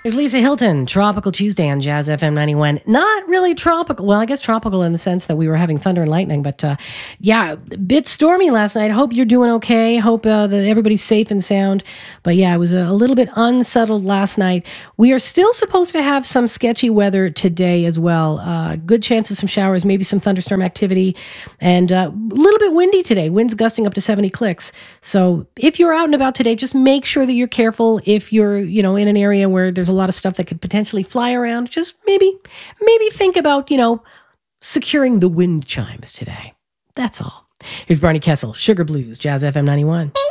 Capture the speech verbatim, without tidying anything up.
There's Lisa Hilton, Tropical Tuesday on Jazz F M ninety-one. Not really tropical. Well, I guess tropical in the sense that we were having thunder and lightning, but uh, yeah, a bit stormy last night. Hope you're doing okay. Hope uh, that everybody's safe and sound. But yeah, it was a, a little bit unsettled last night. We are still supposed to have some sketchy weather today as well. Uh, good chance of some showers, maybe some thunderstorm activity, and uh, a little bit windy today. Winds gusting up to seventy clicks. So if you're out and about today, just make sure that you're careful. If you're, you know, in an area where there's a lot of stuff that could potentially fly around, just maybe, maybe think about, you know, securing the wind chimes today. That's all. Here's Barney Kessel, Sugar Blues, Jazz F M ninety-one.